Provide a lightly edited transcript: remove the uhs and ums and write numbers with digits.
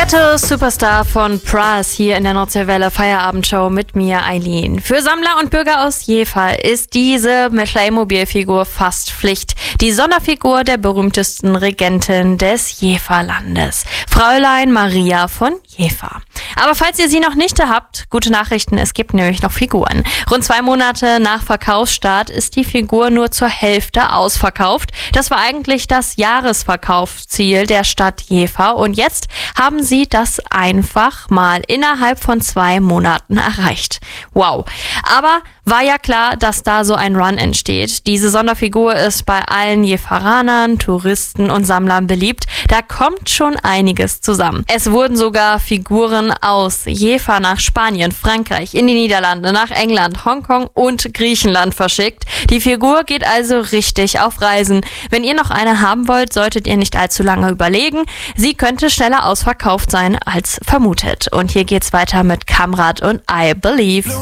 Ghetto Superstar von Pras hier in der Nordseewelle Feierabendshow mit mir, Eileen. Für Sammler und Bürger aus Jever ist diese Playmobil-Figur fast Pflicht. Die Sonderfigur der berühmtesten Regentin des Jeverlandes, Fräulein Maria von Jever. Aber falls ihr sie noch nicht habt, gute Nachrichten, es gibt nämlich noch Figuren. Rund 2 Monate nach Verkaufsstart ist die Figur nur zur Hälfte ausverkauft. Das war eigentlich das Jahresverkaufsziel der Stadt Jever und jetzt haben sie das einfach mal innerhalb von 2 Monaten erreicht. Wow. Aber war ja klar, dass da so ein Run entsteht. Diese Sonderfigur ist bei allen Jeveranern, Touristen und Sammlern beliebt. Da kommt schon einiges zusammen. Es wurden sogar Figuren aus Jever nach Spanien, Frankreich, in die Niederlande, nach England, Hongkong und Griechenland verschickt. Die Figur geht also richtig auf Reisen. Wenn ihr noch eine haben wollt, solltet ihr nicht allzu lange überlegen. Sie könnte schneller ausverkauft sein als vermutet. Und hier geht's weiter mit Kamrat und I Believe.